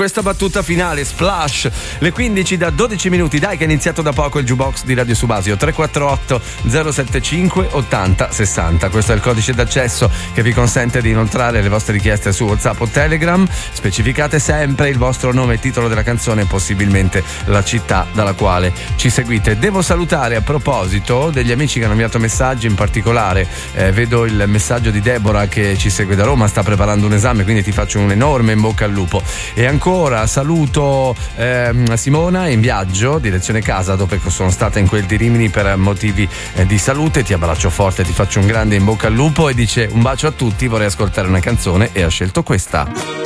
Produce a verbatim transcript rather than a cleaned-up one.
Questa battuta finale, splash, le quindici da dodici minuti, dai che è iniziato da poco il jukebox di Radio Subasio. Tre quattro otto zero sette cinque ottanta sessanta, questo è il codice d'accesso che vi consente di inoltrare le vostre richieste su WhatsApp o Telegram. Specificate sempre il vostro nome e titolo della canzone e possibilmente la città dalla quale ci seguite. Devo salutare a proposito degli amici che hanno inviato messaggi, in particolare eh, vedo il messaggio di Deborah che ci segue da Roma, sta preparando un esame, quindi ti faccio un enorme in bocca al lupo. E ancora Ora saluto ehm, Simona in viaggio direzione casa dopo che sono stata in quel di Rimini per motivi eh, di salute. Ti abbraccio forte, ti faccio un grande in bocca al lupo e dice un bacio a tutti, vorrei ascoltare una canzone e ha scelto questa.